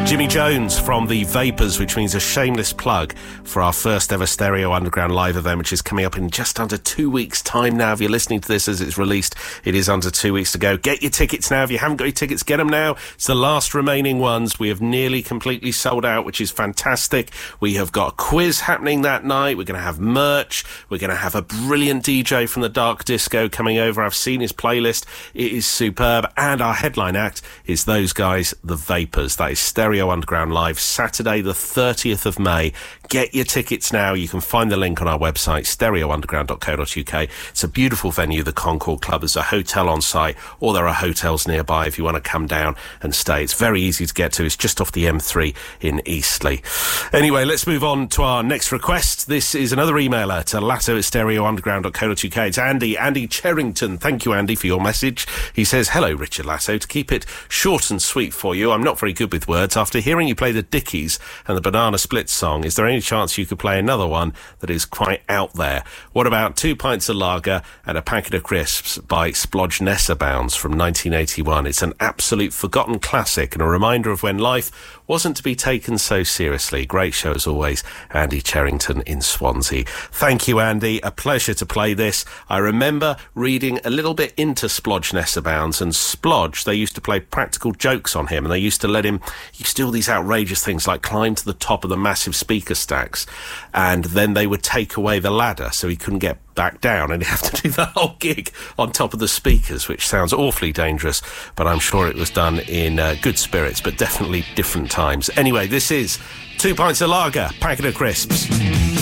Jimmy Jones from The Vapors, which means a shameless plug for our first ever Stereo Underground live event, which is coming up in just under 2 weeks' time now. If you're listening to this as it's released, it is under 2 weeks to go. Get your tickets now. If you haven't got your tickets, get them now. It's the last remaining ones. We have nearly completely sold out, which is fantastic. We have got a quiz happening that night. We're going to have merch. We're going to have a brilliant DJ from the Dark Disco coming over. I've seen his playlist. It is superb. And our headline act is those guys, The Vapors. That is Stereo Underground Live, Saturday the 30th of May. Get your tickets now. You can find the link on our website, stereounderground.co.uk. It's a beautiful venue, the Concord Club. There's a hotel on site, or there are hotels nearby if you want to come down and stay. It's very easy to get to. It's just off the M3 in Eastleigh. Anyway, let's move on to our next request. This is another emailer to lasso@stereounderground.co.uk. It's Andy Cherrington. Thank you, Andy, for your message. He says, hello, Richard Lasso. To keep it short and sweet for you, I'm not very good with words. After hearing you play the Dickies and the Banana Split song, is there any chance you could play another one that is quite out there? What about 2 pints of lager and a packet of crisps by Splodge Nessabounds from 1981? It's an absolute forgotten classic and a reminder of when life wasn't to be taken so seriously. Great show as always, Andy Cherrington in Swansea. Thank you, Andy. A pleasure to play this. I remember reading a little bit into Splodge Nessabounds, and Splodge, they used to play practical jokes on him, and they used to let him, he used to do all these outrageous things like climb to the top of the massive speaker stacks, and then they would take away the ladder so he couldn't get back down, and he'd have to do the whole gig on top of the speakers, which sounds awfully dangerous, but I'm sure it was done in good spirits, but definitely different times. Anyway, this is 2 pints of lager, packet of crisps.